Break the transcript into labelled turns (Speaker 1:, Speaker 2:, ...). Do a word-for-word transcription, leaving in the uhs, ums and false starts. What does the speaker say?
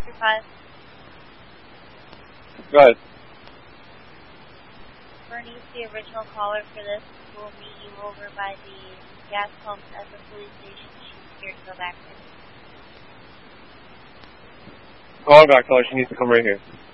Speaker 1: three five.
Speaker 2: Go ahead.
Speaker 1: Bernice, the original caller for this, will meet you over by the gas pump at the police station. She's here to go back there.
Speaker 2: Call her back. Tell her she needs to come right here.